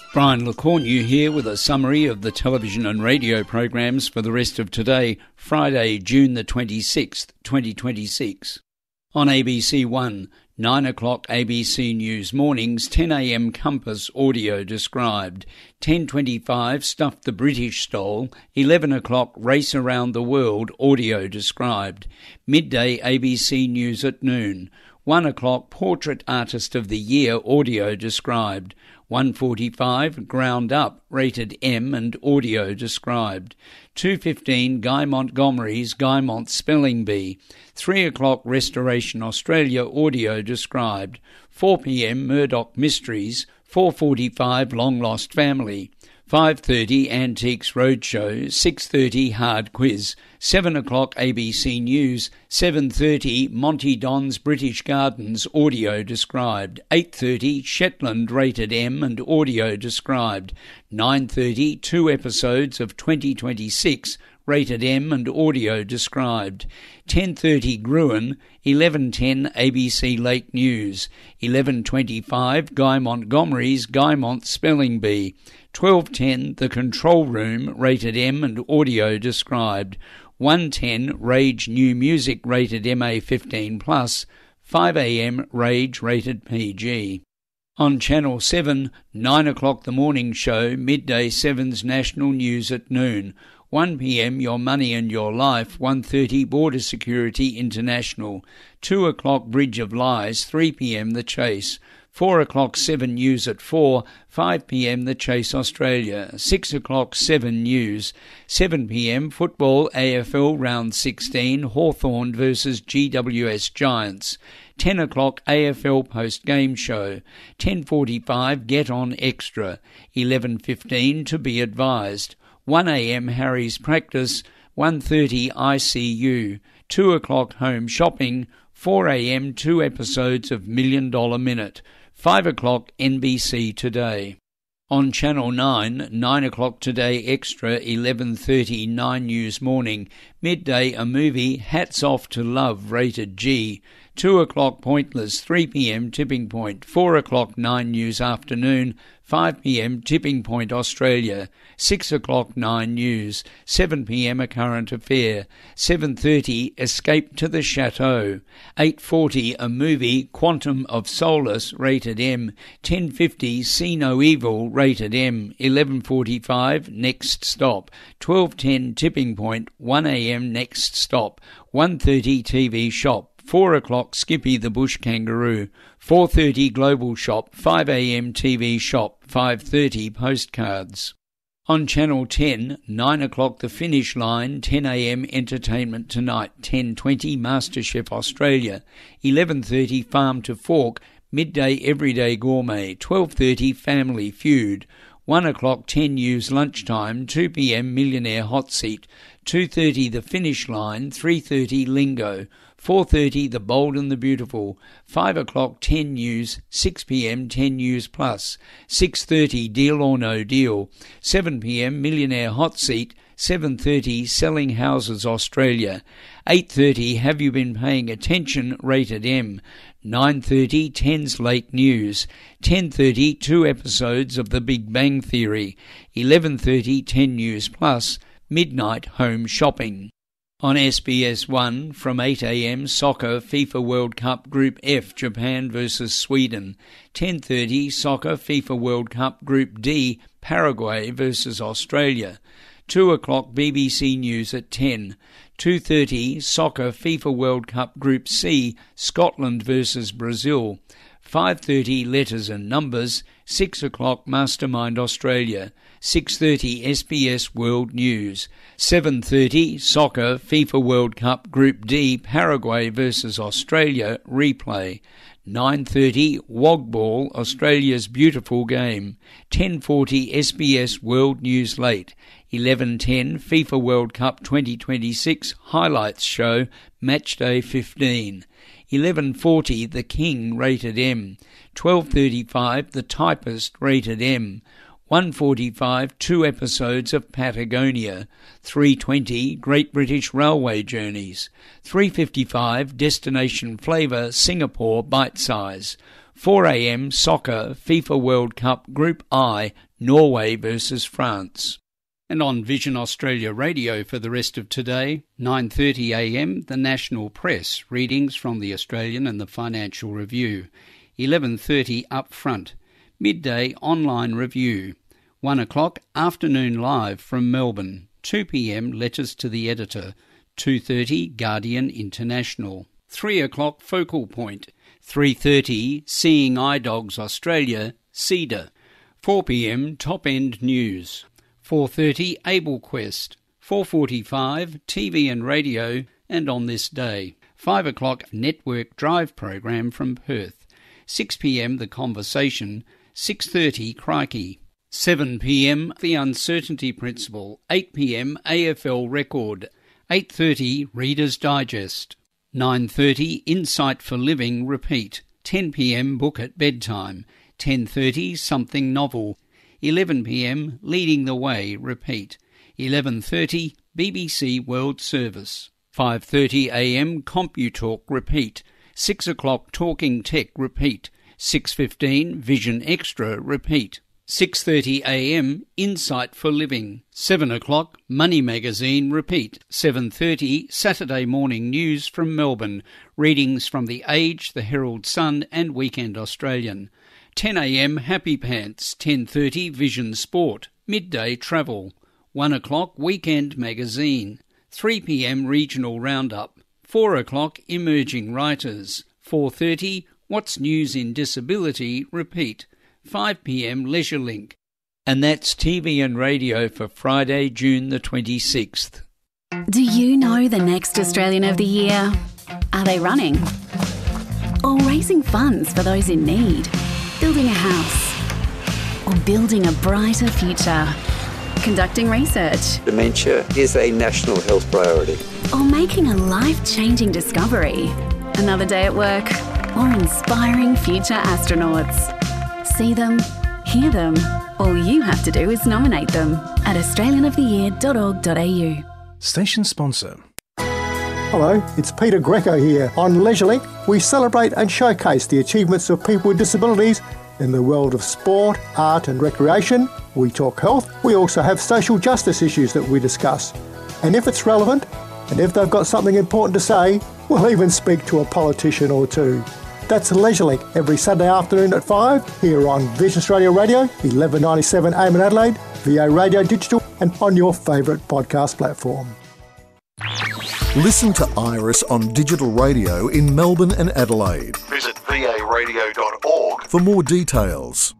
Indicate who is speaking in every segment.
Speaker 1: Brian LeCornu here with a summary of the television and radio programs for the rest of today, Friday, June the 26th, 2026. On ABC 1, 9 o'clock ABC News Mornings, 10 a.m. Compass audio described, 10:25 Stuff the British Stole, 11 o'clock Race Around the World audio described, midday ABC News at noon, 1 o'clock Portrait Artist of the Year audio described, 1:45 Ground Up rated M and audio described, 2:15 Guy Montgomery's Guymont Spelling Bee, 3 o'clock Restoration Australia audio described, 4 p.m. Murdoch Mysteries, 4:45 Long Lost Family, 5:30 Antiques Roadshow, 6:30 Hard Quiz, 7 o'clock ABC News, 7:30 Monty Don's British Gardens audio described, 8:30 Shetland rated M and audio described, 9:30 2 episodes of 2026 rated M and audio described, 10:30 Gruen, 11:10 ABC Late News, 11:25 Guy Montgomery's Guymont Spelling Bee, 12:10 The Control Room rated M and audio described, 1:10 Rage New Music rated MA15+, 5 a.m. Rage rated PG. On Channel 7, 9 o'clock The Morning Show, midday 7's National News at noon, 1 p.m. Your Money and Your Life, 1:30 Border Security International, 2 o'clock Bridge of Lies, 3 p.m. The Chase, 4 o'clock 7 News at 4, 5 p.m. The Chase Australia, 6 o'clock 7 News, 7 p.m. Football AFL Round 16, Hawthorn versus GWS Giants, 10 o'clock AFL Post-Game Show, 10:45 Get On Extra, 11:15 To Be Advised, 1 a.m. Harry's Practice, 1:30 ICU, 2 o'clock Home Shopping, 4 a.m. 2 episodes of $1 Million Minute, 5 o'clock NBC Today. On Channel 9, 9 o'clock Today Extra, 11:30 9 News Morning, midday a movie Hats Off to Love rated G, 2 o'clock Pointless, 3 p.m. Tipping Point, 4 o'clock 9 News Afternoon, 5 p.m. Tipping Point Australia, 6 o'clock 9 News, 7 p.m. A Current Affair, 7:30 Escape to the Chateau, 8:40 a movie Quantum of Solace rated M, 10:50 See No Evil rated M, 11:45 Next Stop, 12:10 Tipping Point, 1 a.m. Next Stop, 1:30 TV Shop, 4 o'clock Skippy the Bush Kangaroo, 4:30 Global Shop, 5 a.m. TV Shop, 5:30 Postcards. On Channel 10, 9 o'clock The Finish Line, 10 a.m. Entertainment Tonight, 10:20 MasterChef Australia, 11:30 Farm to Fork, midday Everyday Gourmet, 12:30 Family Feud, 1 o'clock 10 News Lunchtime, 2 p.m. Millionaire Hot Seat, 2:30 The Finish Line, 3:30 Lingo, 4:30 The Bold and the Beautiful, 5 o'clock 10 News, 6 p.m. 10 News Plus, 6:30 Deal or No Deal, 7 p.m. Millionaire Hot Seat, 7:30 Selling Houses Australia, 8:30 Have You Been Paying Attention rated M, 9:30 10's Late News, 10:30 2 episodes of The Big Bang Theory, 11:30 10 News Plus, midnight Home Shopping. On SBS 1, from 8 a.m, Soccer FIFA World Cup Group F, Japan versus Sweden. 10:30 Soccer FIFA World Cup Group D, Paraguay versus Australia. 2 o'clock BBC News at 10. 2:30 Soccer FIFA World Cup Group C, Scotland versus Brazil. 5:30 Letters and Numbers, 6 o'clock Mastermind Australia, 6:30 SBS World News, 7:30 Soccer FIFA World Cup Group D Paraguay versus Australia replay, 9:30 Wogball Australia's Beautiful Game, 10:40 SBS World News Late, 11:10 FIFA World Cup 2026 Highlights Show Matchday 15, 11:40 The King rated M, 12:35 The Typist rated M, 1:45 2 episodes of Patagonia, 3:20 Great British Railway Journeys, 3:55 Destination Flavour Singapore Bite Size, 4 a.m. Soccer FIFA World Cup Group I Norway versus France. And on Vision Australia Radio for the rest of today, 9:30 a.m, the National Press, readings from the Australian and the Financial Review. 11:30 up front, midday online review. 1 o'clock, afternoon live from Melbourne. 2 p.m, letters to the editor. 2:30, Guardian International. 3 o'clock, focal point. 3:30, Seeing Eye Dogs Australia, CEDA. 4 p.m, Top End News. 4:30, AbleQuest. 4:45, TV and radio, and On This Day. 5 o'clock, Network Drive program from Perth. 6 p.m, The Conversation. 6:30, Crikey. 7 p.m, The Uncertainty Principle. 8 p.m, AFL Record. 8:30, Reader's Digest. 9:30, Insight for Living, repeat. 10 p.m, Book at Bedtime. 10:30, Something Novel. 11 p.m, Leading the Way, repeat. 11:30, BBC World Service. 5:30 a.m, CompuTalk, repeat. 6 o'clock, Talking Tech, repeat. 6:15, Vision Extra, repeat. 6:30 a.m, Insight for Living. 7 o'clock, Money Magazine, repeat. 7:30, Saturday Morning News from Melbourne. Readings from The Age, The Herald Sun and Weekend Australian. 10 a.m, Happy Pants. 10:30, Vision Sport. Midday Travel. 1 o'clock, Weekend Magazine. 3 p.m, Regional Roundup. 4 o'clock, Emerging Writers. 4:30, What's News in Disability, repeat. 5 p.m, Leisure Link. And that's TV and radio for Friday, June the 26th.
Speaker 2: Do you know the next Australian of the Year? Are they running? Or raising funds for those in need? Building a house? Or building a brighter future? Conducting research?
Speaker 3: Dementia is a national health priority.
Speaker 2: Or making a life-changing discovery? Another day at work? Or inspiring future astronauts? See them, hear them. All you have to do is nominate them at australianoftheyear.org.au.
Speaker 4: Station sponsor.
Speaker 5: Hello, it's Peter Greco here. On LeisureLink, we celebrate and showcase the achievements of people with disabilities in the world of sport, art and recreation. We talk health. We also have social justice issues that we discuss. And if it's relevant, and if they've got something important to say, we'll even speak to a politician or two. That's LeisureLink every Sunday afternoon at 5 here on Vision Australia Radio, 1197 AM in Adelaide, VA Radio Digital and on your favourite podcast platform.
Speaker 6: Listen to Iris on digital radio in Melbourne and Adelaide.
Speaker 7: Visit varadio.org
Speaker 6: for more details.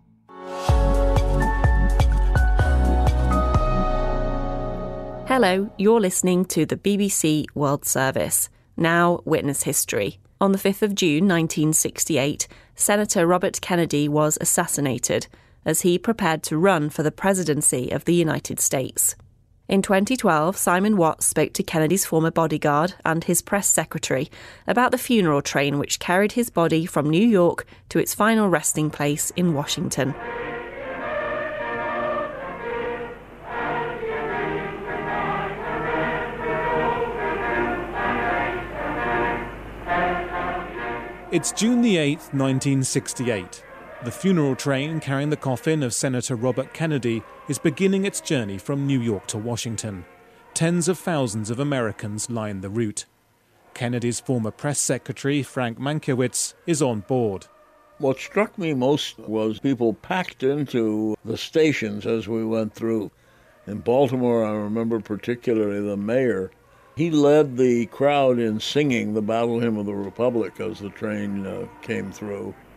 Speaker 8: Hello, you're listening to the BBC World Service. Now witness history. On the 5th of June 1968, Senator Robert Kennedy was assassinated as he prepared to run for the presidency of the United States. In 2012, Simon Watts spoke to Kennedy's former bodyguard and his press secretary about the funeral train which carried his body from New York to its final resting place in Washington.
Speaker 4: It's June the 8th, 1968. The funeral train carrying the coffin of Senator Robert Kennedy is beginning its journey from New York to Washington. Tens of thousands of Americans line the route. Kennedy's former press secretary, Frank Mankiewicz, is on board.
Speaker 9: What struck me most was people packed into the stations as we went through. In Baltimore, I remember particularly the mayor. He led the crowd in singing the Battle Hymn of the Republic as the train came through.